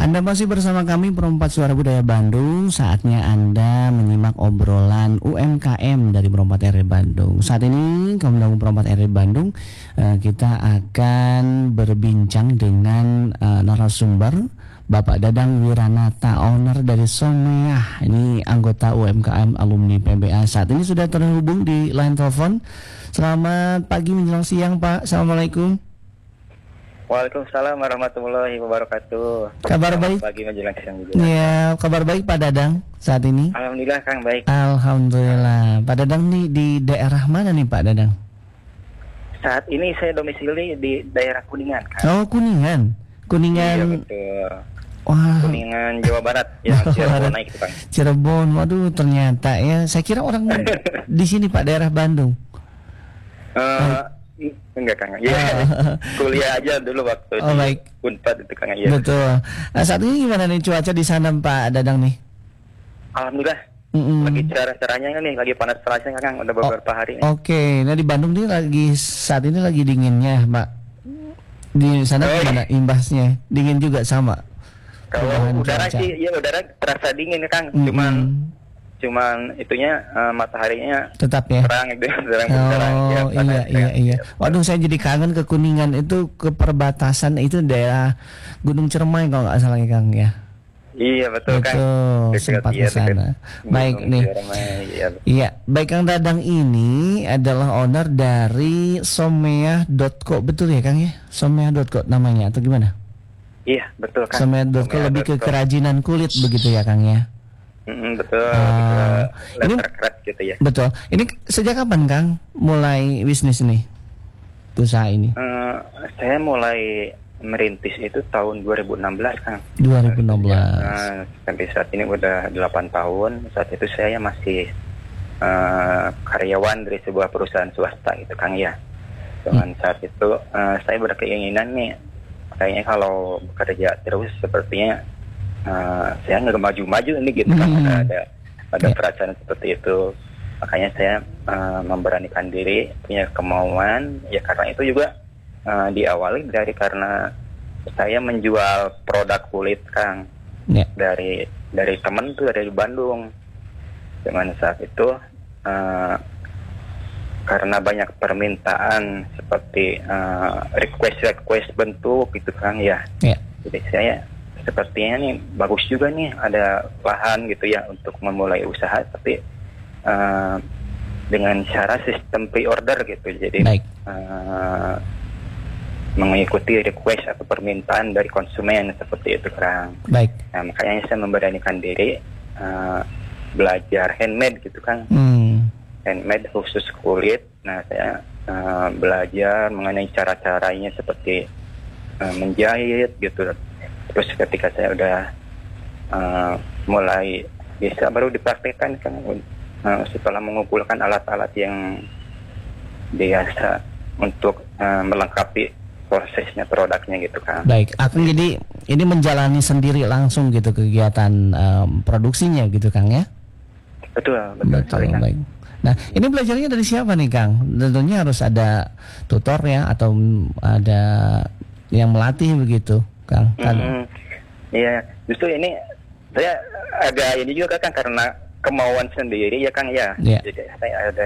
Anda masih bersama kami Perompak Suara Budaya Bandung. Saatnya Anda menyimak obrolan UMKM dari Perompak RI Bandung. Saat ini Komdang Perompak RI Bandung, kita akan berbincang dengan narasumber Bapak Dadang Wiranata, owner dari Someah. Ini anggota UMKM alumni PBA. Saat ini sudah terhubung di line telepon. Selamat pagi menjelang siang, Pak. Assalamualaikum. Waalaikumsalam warahmatullahi wabarakatuh. Kabar baik? Pagi menjelang siang juga. Ya, kabar baik Pak Dadang saat ini? Alhamdulillah Kang, baik. Alhamdulillah. Pak Dadang nih di daerah mana nih Pak Dadang? Saat ini saya domisili di daerah Kuningan, Kang. Oh, Kuningan. Kuningan. Iya, betul. Wah. Kuningan Jawa Barat yang Cirebon naik itu, Kang. Cirebon. Waduh, ternyata ya. Saya kira orang di sini Pak, daerah Bandung. Enggak, Kang. Ya, kuliah aja dulu waktu di baik. Unpad itu, Kang. Ya. Betul. Nah, saat ini gimana nih cuaca di sana Pak Dadang nih? Alhamdulillah. Lagi cerah-cerahnya nih, lagi panas-panasnya, Kang. Udah beberapa hari nih. Oke. Nah, di Bandung nih saat ini lagi dinginnya, Pak. Di sana gimana imbasnya? Dingin juga sama? Kalau udara sih, ya udara terasa dingin, Kang. Cuman itunya mataharinya tetap ya terang gitu, terang. Iya. Waduh, saya jadi kangen ke Kuningan, itu ke perbatasan itu daerah Gunung Ciremai kalau nggak salah ya Kang ya. Iya betul Kang. Sempat ke sana. Baik nih. Iya, baik Kang Dadang ini adalah owner dari Someah.co, betul ya Kang ya? Someah.co namanya atau gimana? Iya betul Kang. Someah.co lebih ke kerajinan kulit begitu ya Kang ya? Betul. Ini keras gitu ya. Betul. Ini sejak kapan Kang mulai bisnis ini, usaha ini? Saya mulai merintis itu tahun 2016 Kang. 2016. Sampai saat ini udah 8 tahun. Saat itu saya masih karyawan dari sebuah perusahaan swasta gitu Kang ya. Dengan saat itu saya berkeinginan nih, kayaknya kalau bekerja terus sepertinya saya nggak maju-maju ini gitu kan, ada perasaan seperti itu. Makanya saya memberanikan diri, punya kemauan ya, karena itu juga diawali karena saya menjual produk kulit Kang, dari teman tuh dari Bandung. Dengan saat itu karena banyak permintaan seperti request bentuk gitu Kang ya. Jadi saya sepertinya nih bagus juga nih ada lahan gitu ya untuk memulai usaha, tapi dengan cara sistem pre-order gitu. Jadi mengikuti request atau permintaan dari konsumen seperti itu Kang. Nah, makanya saya memberanikan diri belajar handmade gitu Kang. Handmade khusus kulit. Nah, saya belajar mengenai cara-caranya seperti menjahit gitu. Terus ketika saya udah mulai bisa, baru dipraktekkan kan, setelah mengumpulkan alat-alat yang biasa untuk melengkapi prosesnya, produknya gitu kan. Baik, Akang jadi ini menjalani sendiri langsung gitu kegiatan produksinya gitu Kang ya? Betul. Baik. Nah, ini belajarnya dari siapa nih Kang? Tentunya harus ada tutor ya, atau ada yang melatih begitu Kang? Iya, justru ini saya ada ini juga Kang, karena kemauan sendiri ya Kang ya. Jadi saya ada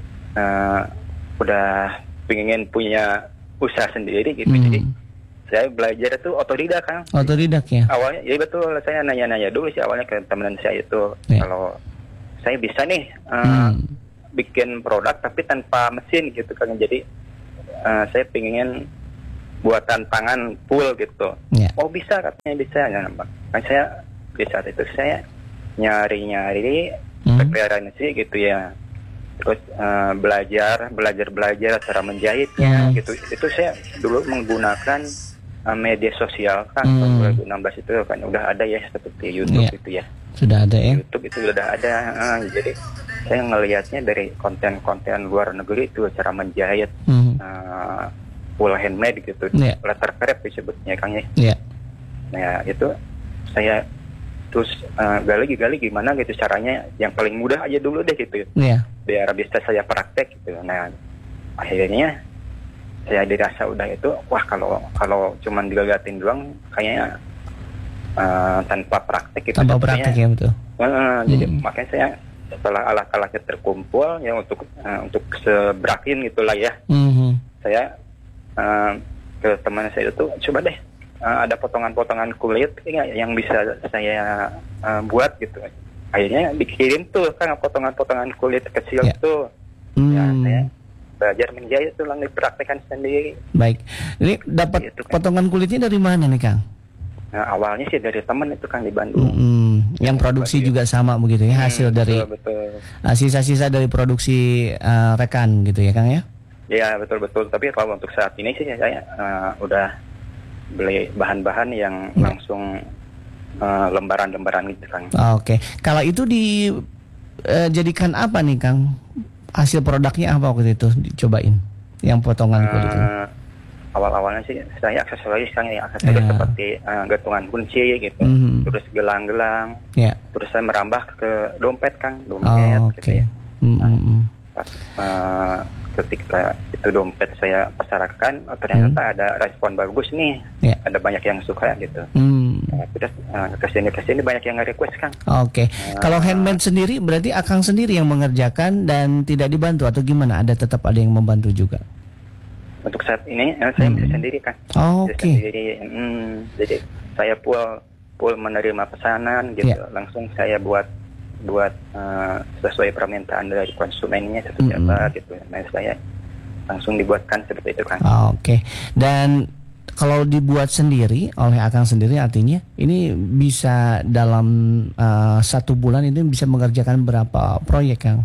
udah pengen punya usaha sendiri gitu. Jadi saya belajar itu otodidak Kang. Otodidak ya? Awalnya ya betul, saya nanya-nanya dulu sih awalnya ke teman saya itu, kalau saya bisa nih bikin produk tapi tanpa mesin gitu Kang. Jadi saya pengen buatan tangan full gitu. Oh bisa, katanya bisa. Kan saya di saat itu saya nyari referensi gitu ya. Terus belajar cara menjahitnya gitu. Itu saya dulu menggunakan media sosial kan. Tahun 2016 itu kan udah ada ya, seperti YouTube gitu ya. Sudah ada ya? YouTube itu sudah ada. Jadi saya ngelihatnya dari konten-konten luar negeri itu cara menjahit full handmade gitu, letter crepe disebutnya Kang ya. Nah itu saya terus gali gimana gitu caranya yang paling mudah aja dulu deh gitu, biar bisa saya praktek gitu. Nah akhirnya saya dirasa udah itu, wah kalau cuman digagatin doang kayaknya tanpa praktek gitu. Tanpa praktek ya, betul. Jadi makanya saya setelah alat-alatnya terkumpul ya untuk seberakin gitulah ya. Saya ke teman saya itu coba deh ada potongan-potongan kulit yang bisa saya buat gitu. Akhirnya dikirim tuh kan potongan-potongan kulit kecil tuh. Ya saya belajar menjahit tuh langsung dipraktekkan sendiri. Baik. Ini dapat gitu, kan. Potongan kulitnya dari mana nih, Kang? Nah, awalnya sih dari teman itu Kang di Bandung. Yang produksi juga sama begitu ya, hasil dari betul. Sisa-sisa dari produksi rekan gitu ya, Kang ya? Ya betul. Tapi kalau untuk saat ini sih saya udah beli bahan-bahan yang langsung lembaran-lembaran gitu, Kang. Oke. Kalau itu dijadikan apa nih, Kang? Hasil produknya apa waktu itu dicobain? Yang potongan kulit itu? Awal-awalnya sih saya aksesoris Kang ya, seperti gantungan kunci gitu, terus gelang-gelang, terus saya merambah ke dompet Kang, gitu ya. Pas ketika itu dompet saya pasarkan, ternyata ada respon bagus nih, ada banyak yang suka gitu. Terus kesini banyak yang nge-request Kang. Oke. Kalau handmade sendiri berarti Akang sendiri yang mengerjakan dan tidak dibantu atau gimana? Tetap ada yang membantu juga? Untuk saat ini saya bisa sendiri Kang. Oke. Jadi saya full menerima pesanan gitu, langsung saya buat sesuai permintaan dari konsumennya seperti apa gitu. Nah saya langsung dibuatkan seperti itu Kang. Oke. Dan kalau dibuat sendiri oleh Akang sendiri artinya ini bisa dalam 1 bulan ini bisa mengerjakan berapa proyek Kang?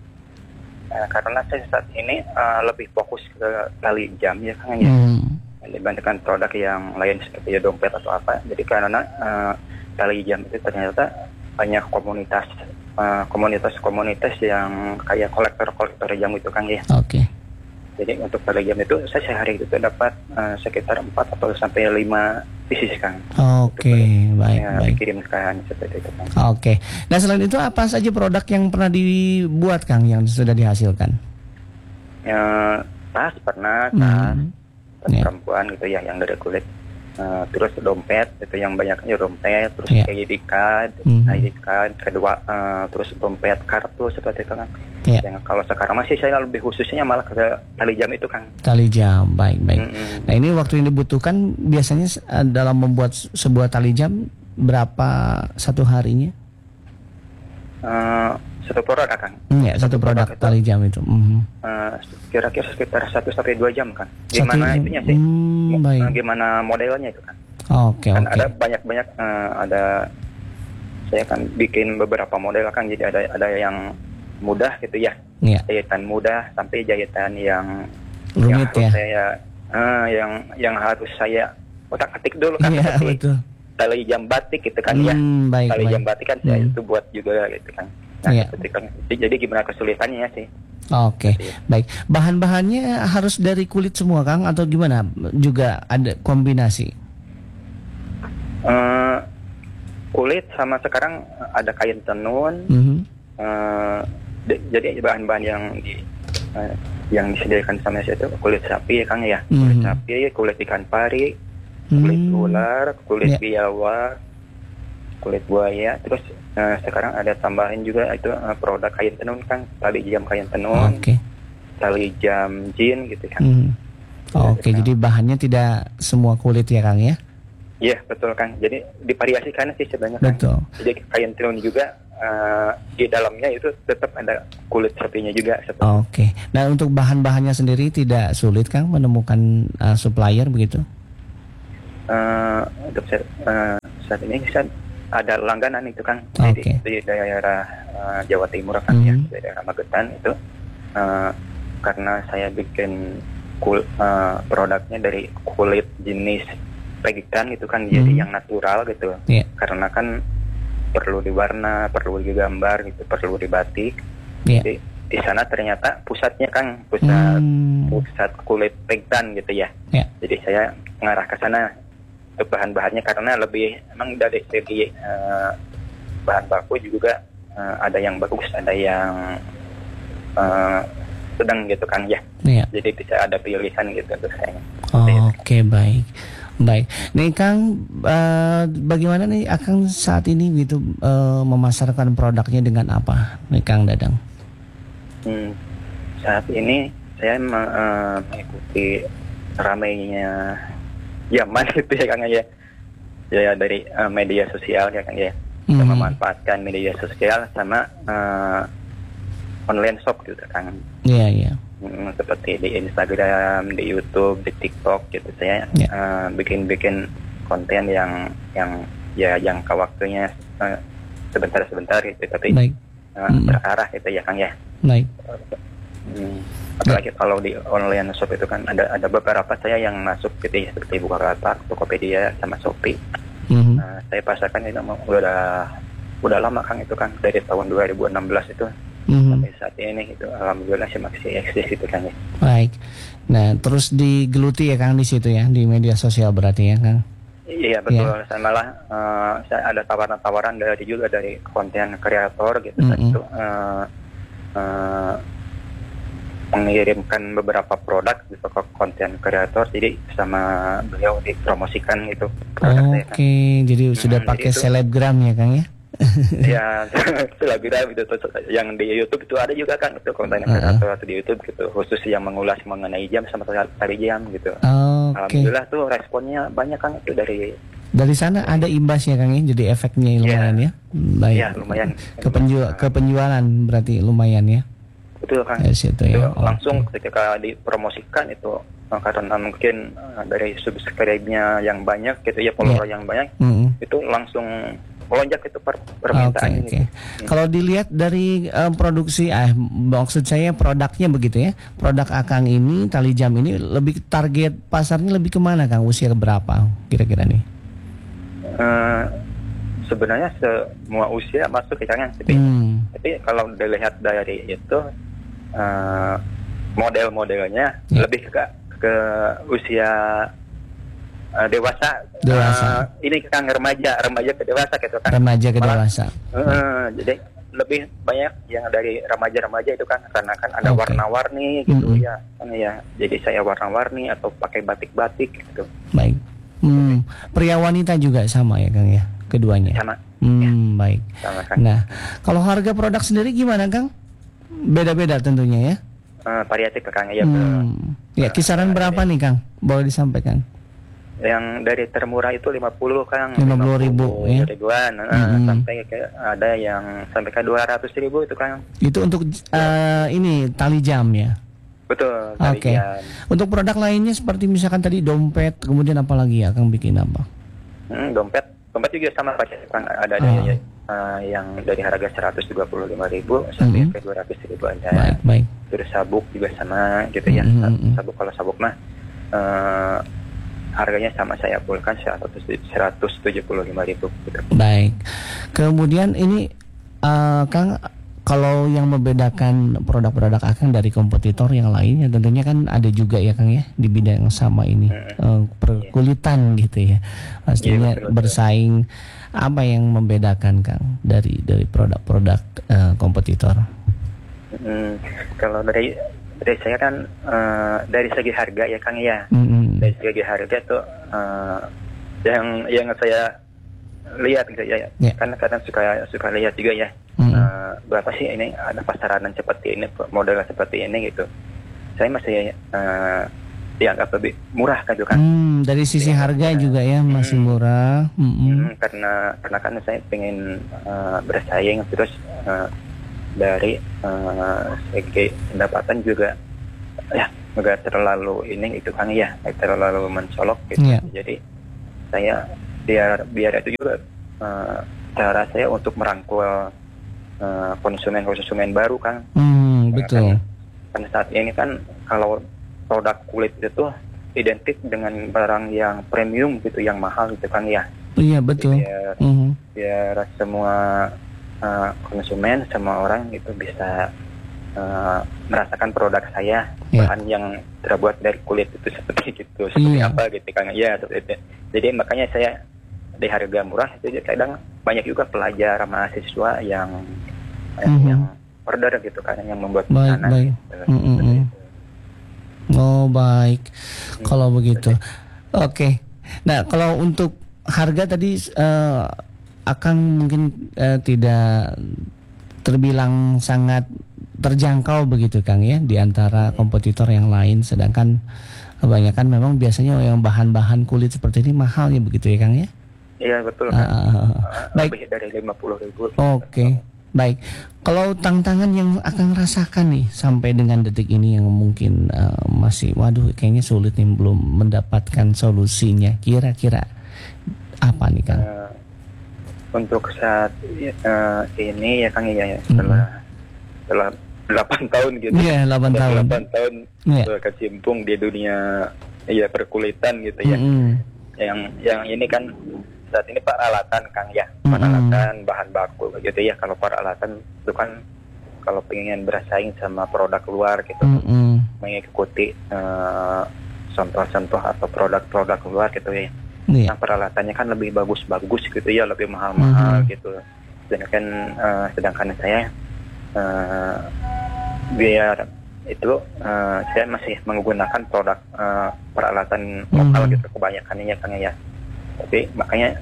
Karena saya saat ini lebih fokus ke tali jam ya Kang ya, dibandingkan produk yang lain seperti dompet atau apa. Jadi karena tali jam itu ternyata banyak komunitas yang kayak kolektor jam itu Kang ya. Oke. Jadi untuk tali jam itu saya sehari itu dapat sekitar 4 atau sampai 5 pieces Kang. Oke, baik. Dikirimkan seperti itu Kang. Oke. Nah selain itu apa saja produk yang pernah dibuat Kang yang sudah dihasilkan? Tas pernah, tas perempuan gitu ya yang dari kulit. Terus dompet itu yang banyaknya dompet, terus ID card, kedua terus dompet kartu seperti itu Kang. Yang kalau sekarang masih saya lebih khususnya malah ke tali jam itu Kang. Tali jam, baik. Nah ini waktu yang dibutuhkan biasanya dalam membuat sebuah tali jam berapa satu harinya? Satu produk Kang. Satu produk tali jam itu. Kira-kira sekitar 1 sampai 2 jam Kang. Gimana itunya sih? Gimana modelnya itu Kang? Oke. Ada banyak ada saya kan bikin beberapa model Kang. Jadi ada yang mudah gitu ya. Jahitan mudah sampai jahitan yang rumit ya. Yang harus saya otak-atik dulu kan. Betul. Tali jam batik gitu kan ya. Tali jam batik kan saya itu buat juga gitu kan. Jadi gimana kesulitannya sih? Oke. Baik. Bahan-bahannya harus dari kulit semua Kang atau gimana? Juga ada kombinasi? Kulit sama sekarang ada kain tenun. Jadi bahan-bahan yang disediakan sama saya itu kulit sapi ya Kang ya. Kulit sapi, kulit ikan pari, kulit ular, kulit biawak, kulit buaya. Terus sekarang ada tambahan juga itu produk kain tenun Kang, tali jam kain tenun, tali jam jin gitu kan. Oke, jadi bahannya tidak semua kulit ya Kang ya? Iya betul Kang, jadi divariasikan sih sebenarnya Kang. Betul. Jadi kain tenun juga di dalamnya itu tetap ada kulit sapinya juga. Oke, nah untuk bahan-bahannya sendiri tidak sulit Kang menemukan supplier begitu? Untuk saat ini saya ada langganan itu Kang, di daerah Jawa Timur Kang ya, di daerah Magetan itu karena saya bikin produknya dari kulit jenis pegitan gitu kan, jadi yang natural gitu. Karena kan perlu diwarna, perlu digambar gitu, perlu dibatik. Jadi di sana ternyata pusatnya Kang, pusat kulit pegitan gitu ya. Jadi saya ngarah ke sana untuk bahan-bahannya karena lebih emang dari segi bahan baku juga ada yang bagus, ada yang sedang gitu kan ya. Jadi bisa ada pilihan gitu untuk saya. Oke, baik. Baik. Nih Kang, bagaimana nih Akang saat ini gitu memasarkan produknya dengan apa nih Kang Dadang? Saat ini saya mengikuti ramainya zaman itu ya Kang ya. Ya dari media sosial ya Kang ya. Kita memanfaatkan media sosial sama online shop gitu Kang. Iya, iya. Seperti di Instagram, di YouTube, di TikTok gitu. Saya bikin konten yang ya jangka waktunya sebentar gitu, tapi berarah gitu ya Kang ya. Baik. Apalagi kalau di online shop itu kan ada beberapa saya yang masuk gitu ya, seperti Bukalapak, Tokopedia, sama Shopee. Saya pasarkan itu udah lama Kang itu kan, dari tahun 2016 itu sampai saat ini itu alhamdulillah masih eksis itu kan ya. Baik. Nah, terus digeluti ya Kang di situ ya, di media sosial berarti ya Kang. Iya betul. Ya. Saya malah saya ada tawaran dari konten kreator gitu itu mengirimkan beberapa produk gitu ke konten kreator, jadi sama beliau dipromosikan gitu. Oke, jadi sudah pakai selebgram ya Kang ya? Ya, selebgram gitu. Yang di YouTube itu ada juga kan itu konten kreator atau di YouTube gitu, khusus yang mengulas mengenai jam sama tari jam gitu. Alhamdulillah tuh responnya banyak Kang itu dari sana ada imbasnya Kang ya, jadi efeknya lumayan ya. Baik. Ya, lumayan. Ke penjualan berarti lumayan ya. Betul Kang. Itu ya. Langsung ketika dipromosikan itu karena mungkin dari subscribe-nya yang banyak gitu ya, follower yang banyak, itu langsung melonjak itu permintaannya. Gitu. Kalau dilihat dari produksi, maksud saya produknya begitu ya, produk Akang ini, tali jam ini lebih target pasarnya lebih kemana Kang? Usia berapa kira-kira nih? Sebenarnya semua usia masuk ya Kang. Tapi kalau dilihat dari itu model-modelnya lebih ke usia dewasa. Ini Kang remaja ke dewasa gitu kan. Remaja ke dewasa. Jadi lebih banyak yang dari remaja-remaja itu kan, karena kan ada warna-warni gitu ya. Ya. Jadi saya warna-warni atau pakai batik-batik gitu. Baik. Pria wanita juga sama ya Kang ya, keduanya. Sama. Baik. Sama, Kang. Nah, kalau harga produk sendiri gimana Kang? Beda-beda tentunya ya. Variatif Kang ya. Ya, kisaran berapa nih Kang? Boleh disampaikan? Yang dari termurah itu 50 Kang. 50.000 ya. Ribuan, sampai ke ada yang sampai ke 200.000 itu Kang. Itu untuk ini tali jam ya. Betul. Oke. Untuk produk lainnya seperti misalkan tadi dompet, kemudian apa lagi ya Kang bikin apa? Dompet juga sama Pak Kang, ada yang dari harga 125.000 sampai ke 200.000 ada. Baik. Terus sabuk juga sama gitu ya. Kalau sabuk mah harganya sama saya pulkan 175.000 gitu. Baik. Kemudian ini Kang, kalau yang membedakan produk-produk Akang dari kompetitor yang lainnya tentunya kan ada juga ya Kang ya di bidang yang sama ini, perkulitan gitu ya. Pastinya bersaing. Apa yang membedakan Kang dari produk-produk kompetitor? Kalau dari saya kan dari segi harga ya Kang ya. Dari segi harga tuh yang saya lihat gitu ya. Karena kadang suka lihat juga ya. Berapa sih ini ada pasaran seperti ini, model seperti ini gitu. Saya masih dianggap lebih murah kan juga. Dari sisi harga juga ya masih murah. Karena kan saya pengen bersaing, terus dari segi pendapatan juga ya nggak terlalu ini itu kan ya, nggak terlalu mencolok gitu. Jadi saya biar itu juga cara saya untuk merangkul konsumen baru kan. Betul. Karena saat ini kan kalau produk kulit itu identik dengan barang yang premium gitu, yang mahal gitu kan ya. Iya betul. Biar semua konsumen, semua orang itu bisa merasakan produk saya, bahan yang terbuat dari kulit itu seperti gitu, seperti apa gitu kan ya. Jadi makanya saya di harga murah itu kadang banyak juga pelajar mahasiswa yang order gitu kan, yang membuat pesanan. Oh baik, kalau begitu. Oke. Nah, kalau untuk harga tadi Akang mungkin tidak terbilang sangat terjangkau begitu Kang ya di antara kompetitor yang lain, sedangkan kebanyakan memang biasanya yang bahan-bahan kulit seperti ini mahalnya begitu ya Kang ya? Iya betul kan. Baik. Lebih dari 50.000. Oke. Baik. Kalau tantangan yang Akang rasakan nih sampai dengan detik ini yang mungkin masih waduh kayaknya sulit nih belum mendapatkan solusinya. Kira-kira apa nih Kang? Untuk saat ini ya Kang ya setelah 8 tahun gitu. Iya, 8 tahun. 8 tahun berkecimpung di dunia ya perkulitan gitu ya. Yang ini kan saat ini peralatan Kang ya, peralatan bahan baku gitu ya. Kalau peralatan itu kan kalau pengen bersaing sama produk luar gitu, mengikuti contoh-contoh atau produk-produk luar gitu ya. Nah peralatannya kan lebih bagus-bagus gitu ya, lebih mahal-mahal gitu. Sedangkan saya biar itu saya masih menggunakan produk peralatan lokal gitu kebanyakannya Kang ya. Tapi makanya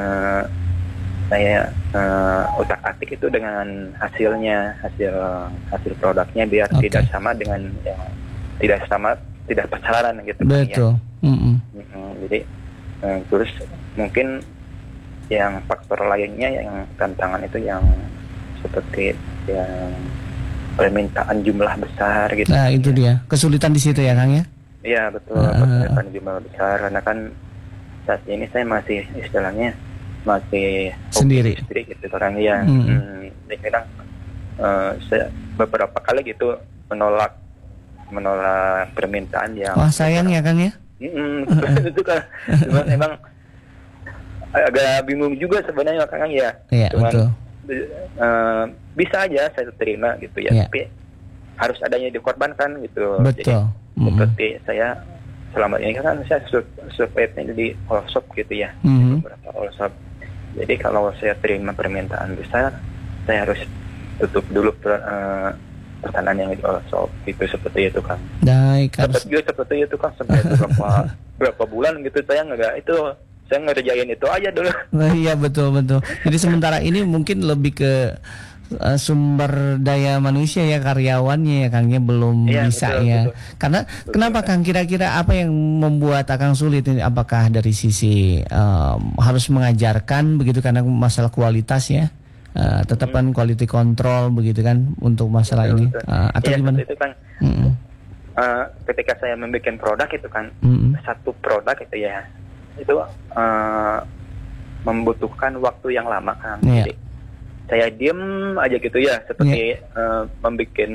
saya utak-atik itu dengan hasil produknya biar tidak sama dengan yang tidak pasaran gitu. Betul. Jadi terus mungkin yang faktor lainnya yang tantangan itu yang seperti yang permintaan jumlah besar gitu. Nah itu dia kesulitan di situ ya Kang ya? Iya betul, permintaan jumlah besar karena kan saat ini saya masih istilahnya masih sendiri gitu orang ya. Kadang saya beberapa kali gitu menolak permintaan yang wah sayang ya Kang ya. Itu kan cuman emang agak bingung juga sebenarnya Kang ya. Iya betul. Bisa aja saya terima gitu ya, tapi harus adanya dikorbankan gitu. Betul. Jadi seperti saya selama ini kan saya surveinya di all-shop gitu ya, beberapa all-shop. Jadi kalau saya terima permintaan besar, saya harus tutup dulu pesanan yang di all-shop gitu, seperti itu kan. Baik. Seperti itu kan sampai berapa bulan gitu saya ngerjain itu aja dulu. Iya betul. Jadi sementara ini mungkin lebih ke sumber daya manusia ya, karyawannya ya Kang ya belum bisa betul, ya. Betul. Karena kenapa Kang kira-kira apa yang membuat Akang sulit ini? Apakah dari sisi harus mengajarkan begitu karena masalah kualitas ya? Tetapkan quality control begitu kan untuk masalah ini atau gimana? Itu kan ketika saya membuat produk itu kan satu produk itu ya itu membutuhkan waktu yang lama kan. Jadi saya diem aja gitu ya seperti membuat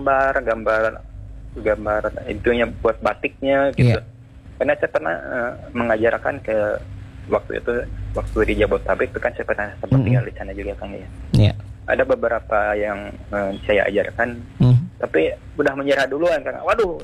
gambar itunya buat batiknya gitu. Karena saya pernah mengajarkan ke waktu di Jabodetabek itu kan saya pernah sempat tinggal di sana juga Kang ya. Ada beberapa yang saya ajarkan tapi udah menyerah duluan Kang. Waduh.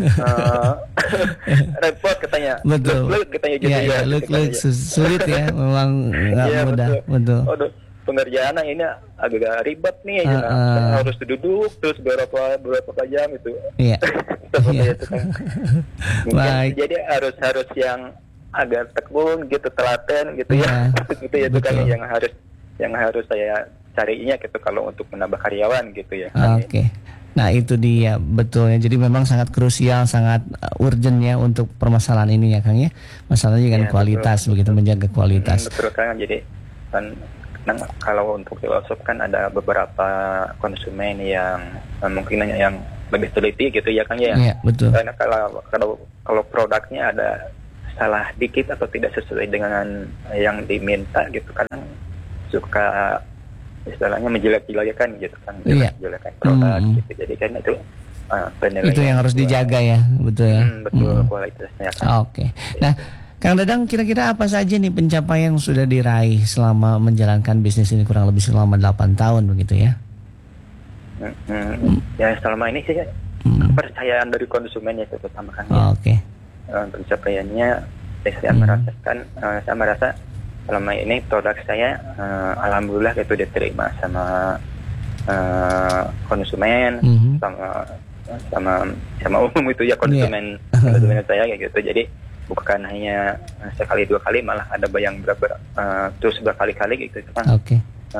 Repot katanya. Betul. Katanya gitu ya. Sulit ya, memang enggak mudah. Betul. Waduh, pengerjaan ini agak ribet nih saya harus duduk terus berapa jam itu. Iya. Seperti itu kan. Baik. Jadi harus yang agak tekun gitu, telaten gitu ya. Gitu ya, itu kan yang harus saya carinya gitu kalau untuk menambah karyawan gitu ya. Oke. Nah itu dia betulnya. Jadi memang sangat krusial, sangat urgent ya untuk permasalahan ini ya Kang ya. Masalahnya kan kualitas, betul. Begitu menjaga kualitas. Betul Kang. Jadi kan kalau untuk di workshop kan ada beberapa konsumen yang mungkin yang lebih teliti gitu ya Kang ya. Iya betul. Karena kalau produknya ada salah dikit atau tidak sesuai dengan yang diminta gitu kan suka istilahnya menjelek-jelekan gitu kan, menjelek-jelekan produk gitu. Jadi kan itu penilaian itu yang harus dijaga ya, betul ya. Betul kualitasnya kan. Oke. Nah, Kang Dadang kira-kira apa saja nih pencapaian yang sudah diraih selama menjalankan bisnis ini kurang lebih selama 8 tahun begitu ya? Ya selama ini sih kepercayaan dari konsumen ya terutama kan ya. Oke. Pencapaiannya saya merasa selama ini produk saya alhamdulillah itu diterima sama konsumen, sama umum itu ya konsumen saya kayak gitu. Jadi bukan hanya sekali dua kali, malah ada yang terus berkali-kali gitu kan. Oke.